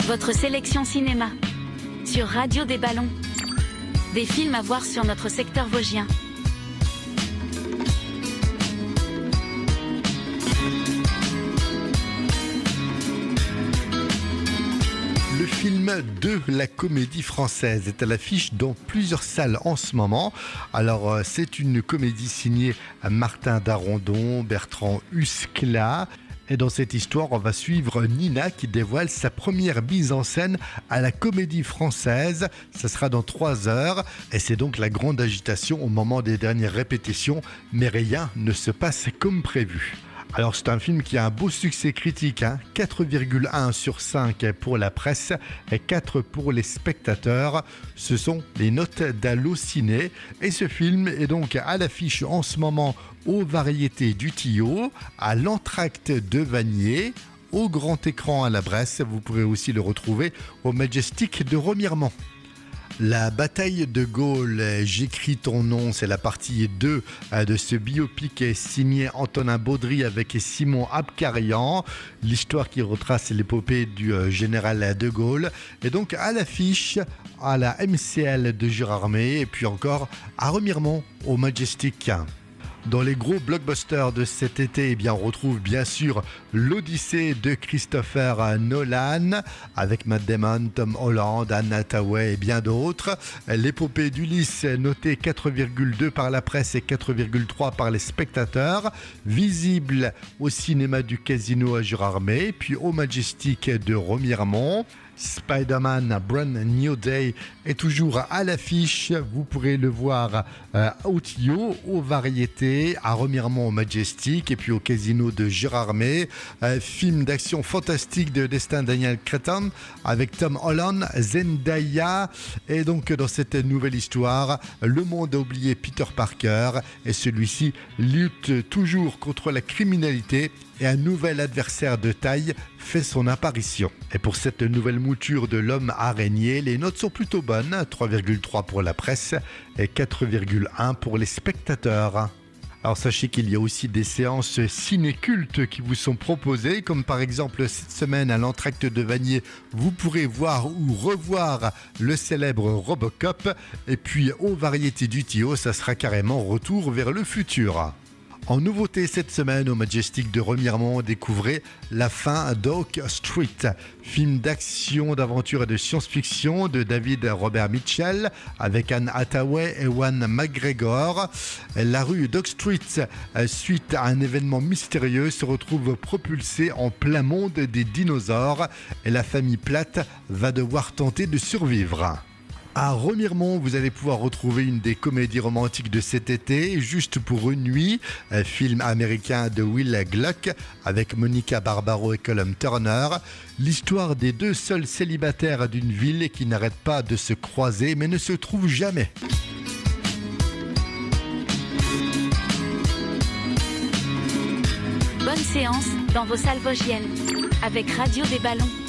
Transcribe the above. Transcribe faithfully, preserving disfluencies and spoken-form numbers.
Votre sélection cinéma. Sur Radio des Ballons. Des films à voir sur notre secteur vosgien. Le film de la Comédie Française est à l'affiche dans plusieurs salles en ce moment. Alors, c'est une comédie signée Martin Darandon, Bertrand Huskla. Et dans cette histoire, on va suivre Nina qui dévoile sa première mise en scène à la Comédie Française. Ça sera dans trois heures et c'est donc la grande agitation au moment des dernières répétitions, mais rien ne se passe comme prévu. Alors c'est un film qui a un beau succès critique, hein, quatre virgule un sur cinq pour la presse et quatre pour les spectateurs. Ce sont les notes d'Allociné et ce film est donc à l'affiche en ce moment aux Variétés du Tillot, à l'Entracte de Vanier, au grand écran à la Bresse. Vous pourrez aussi le retrouver au Majestic de Remiremont. La bataille de Gaulle, j'écris ton nom, c'est la partie deux de ce biopic signé Antonin Baudry avec Simon Abkarian. L'histoire qui retrace l'épopée du général de Gaulle. Et donc à l'affiche, à la M C L de Gérardmer et puis encore à Remiremont au Majestic. Dans les gros blockbusters de cet été, eh bien, on retrouve bien sûr l'Odyssée de Christopher Nolan avec Matt Damon, Tom Holland, Anne Hathaway et bien d'autres. L'épopée d'Ulysse notée quatre virgule deux par la presse et quatre virgule trois par les spectateurs. Visible au cinéma du Casino à Gérardmer, puis au Majestic de Remiremont. Spider-Man Brand New Day est toujours à l'affiche. Vous pourrez le voir euh, au Tillot, aux Variétés, à Remiremont au Majestic et puis au Casino de Gérardmer. Euh, film d'action fantastique de Destin Daniel Cretton avec Tom Holland, Zendaya. Et donc dans cette nouvelle histoire, le monde a oublié Peter Parker et celui-ci lutte toujours contre la criminalité. Et un nouvel adversaire de taille fait son apparition. Et pour cette nouvelle mouture de l'homme araignée, les notes sont plutôt bonnes, trois virgule trois pour la presse et quatre virgule un pour les spectateurs. Alors sachez qu'il y a aussi des séances ciné-cultes qui vous sont proposées, comme par exemple cette semaine à l'Entracte de Vanier, vous pourrez voir ou revoir le célèbre Robocop. Et puis aux Variétés du Tillot, ça sera carrément retour vers le futur. En nouveauté cette semaine au Majestic de Remiremont, découvrez La fin d'Oak Street, film d'action, d'aventure et de science-fiction de David Robert Mitchell avec Anne Hathaway et Ewan McGregor. La rue d'Oak Street, suite à un événement mystérieux, se retrouve propulsée en plein monde des dinosaures et la famille Platt va devoir tenter de survivre. À Remiremont, vous allez pouvoir retrouver une des comédies romantiques de cet été, Juste pour une nuit, un film américain de Will Gluck avec Monica Barbaro et Callum Turner. L'histoire des deux seuls célibataires d'une ville qui n'arrêtent pas de se croiser mais ne se trouvent jamais. Bonne séance dans vos salles vosgiennes avec Radio des Ballons.